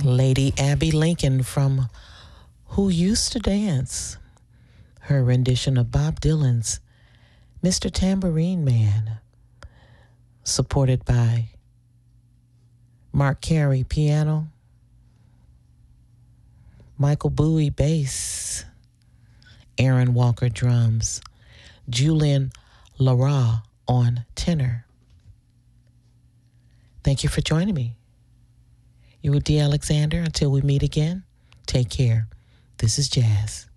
Lady Abby Lincoln from Who Used to Dance. Her rendition of Bob Dylan's Mr. Tambourine Man, supported by Mark Carey piano, Michael Bowie bass, Aaron Walker drums, Julian Lara on tenor. Thank you for joining me. You were D. Alexander. Until we meet again, take care. This is Jazz.